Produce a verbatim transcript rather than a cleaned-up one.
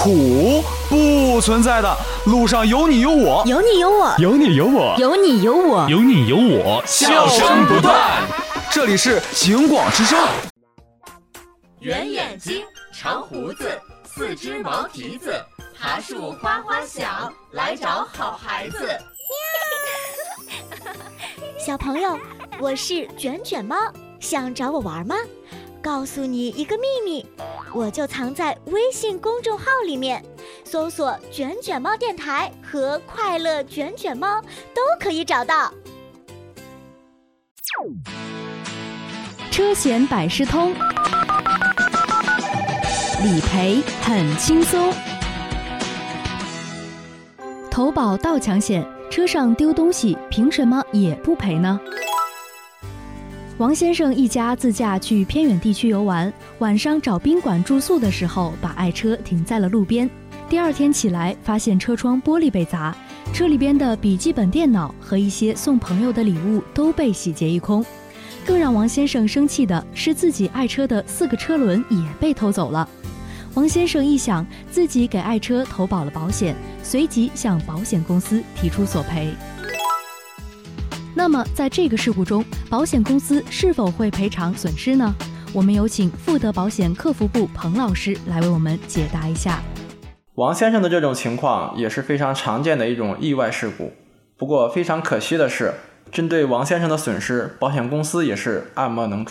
苦，不存在的。路上有你有我， 有你有我， 有你有我， 有你有我， 有你有我， 笑声不断。这里是警广之声。 圆眼睛，长胡子，四只毛蹄子，爬树花花响，来找好孩子。 小朋友，我是卷卷猫，想找我玩吗？告诉你一个秘密，我就藏在微信公众号里面，搜索卷卷猫电台和快乐卷卷猫都可以找到。 车险百事通，理赔很轻松。投保盗抢险，车上丢东西凭什么也不赔呢？王先生一家自驾去偏远地区游玩，晚上找宾馆住宿的时候，把爱车停在了路边。第二天起来，发现车窗玻璃被砸，车里边的笔记本电脑和一些送朋友的礼物都被洗劫一空。更让王先生生气的是，自己爱车的四个车轮也被偷走了。王先生一想，自己给爱车投保了保险，随即向保险公司提出索赔。那么在这个事故中，保险公司是否会赔偿损失呢？我们有请富德保险客服部彭老师来为我们解答一下。 王先生的这种情况也是非常常见的一种意外事故，不过非常可惜的是，针对王先生的损失，保险公司也是爱莫能助。